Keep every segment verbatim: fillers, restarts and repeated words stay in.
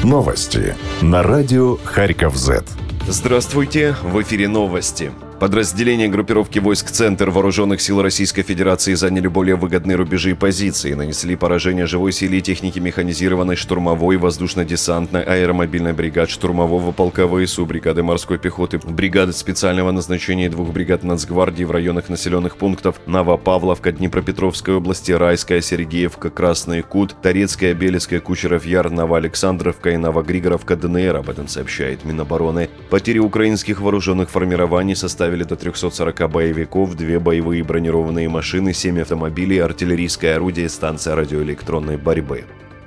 Новости на радио Харьков-Зет. Здравствуйте, в эфире новости. Подразделения группировки войск «Центр» Вооруженных сил Российской Федерации заняли более выгодные рубежи и позиции, нанесли поражение живой силе и технике механизированной штурмовой, воздушно-десантной, аэромобильной бригад, штурмового полка ВСУ, бригады морской пехоты, бригады специального назначения и двух бригад Нацгвардии в районах населенных пунктов Новопавловка, Днепропетровской области, Райская, Сергеевка, Красный Кут, Торецкая, Белецкая, Кучеров Яр, Новоалександровка и Новогригоровка ДНР. Об этом сообщает Минобороны. Потери украинских вооруженных формирований составили до трёхсот сорока боевиков, две боевые бронированные машины, семь автомобилей, артиллерийское орудие, станция радиоэлектронной борьбы.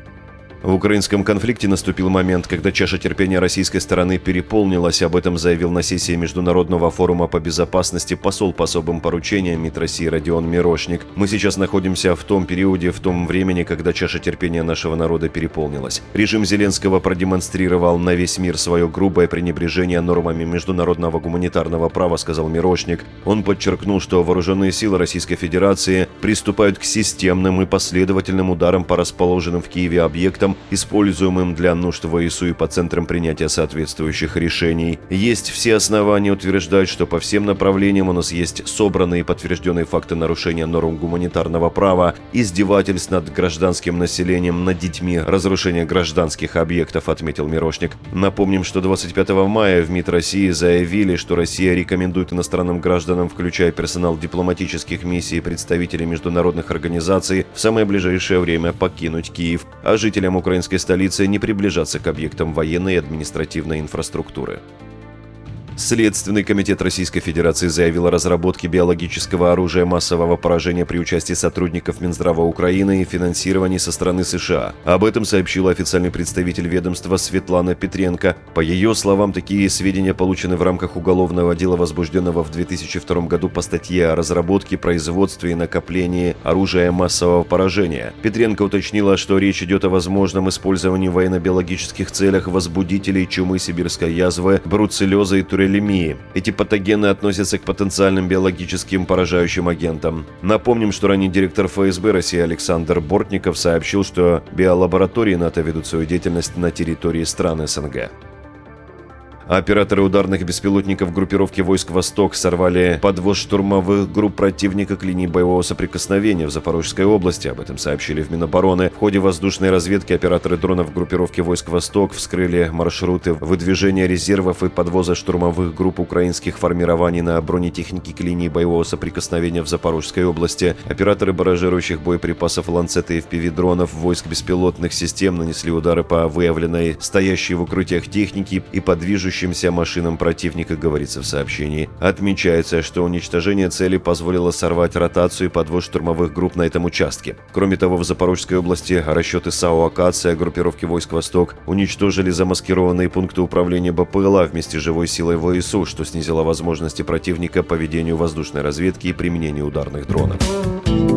В украинском конфликте наступил момент, когда чаша терпения российской стороны переполнилась. Об этом заявил на сессии Международного форума по безопасности посол по особым поручениям МИД России Родион Мирошник. «Мы сейчас находимся в том периоде, в том времени, когда чаша терпения нашего народа переполнилась. Режим Зеленского продемонстрировал на весь мир свое грубое пренебрежение нормами международного гуманитарного права», сказал Мирошник. Он подчеркнул, что вооруженные силы Российской Федерации приступают к системным и последовательным ударам по расположенным в Киеве объектам, используемым для нужд ВСУ и по центрам принятия соответствующих решений. Есть все основания утверждать, что по всем направлениям у нас есть собранные и подтвержденные факты нарушения норм гуманитарного права, издевательств над гражданским населением, над детьми, разрушения гражданских объектов, отметил Мирошник. Напомним, что двадцать пятого мая в МИД России заявили, что Россия рекомендует иностранным гражданам, включая персонал дипломатических миссий и представителей международных организаций, в самое ближайшее время покинуть Киев, а жителям украинской столицы не приближаться к объектам военной и административной инфраструктуры. Следственный комитет Российской Федерации заявил о разработке биологического оружия массового поражения при участии сотрудников Минздрава Украины и финансировании со стороны США. Об этом сообщила официальный представитель ведомства Светлана Петренко. По ее словам, такие сведения получены в рамках уголовного дела, возбужденного в две тысячи втором году по статье о разработке, производстве и накоплении оружия массового поражения. Петренко уточнила, что речь идет о возможном использовании в военно-биологических целях возбудителей чумы, сибирской язвы, бруцеллеза и турель. Эти патогены относятся к потенциальным биологическим поражающим агентам. Напомним, что ранее директор эф эс бэ России Александр Бортников сообщил, что биолаборатории НАТО ведут свою деятельность на территории стран эс эн гэ. Операторы ударных беспилотников группировки войск «Восток» сорвали подвоз штурмовых групп противника к линии боевого соприкосновения в Запорожской области. Об этом сообщили в Минобороны. В ходе воздушной разведки операторы дронов группировки войск «Восток» вскрыли маршруты выдвижения резервов и подвоза штурмовых групп украинских формирований на бронетехнике к линии боевого соприкосновения в Запорожской области. Операторы баражирующих боеприпасов «Ланцета» и эф пи ви-дронов войск беспилотных систем нанесли удары по выявленной стоящей в укрытиях технике и по движущимся машинам противника, говорится в сообщении. Отмечается, что уничтожение цели позволило сорвать ротацию и подвоз штурмовых групп на этом участке. Кроме того, в Запорожской области расчеты САУ «Акация» группировки войск «Восток» уничтожили замаскированные пункты управления бэ пэ эл а вместе с живой силой ВСУ, что снизило возможности противника по ведению воздушной разведки и применению ударных дронов.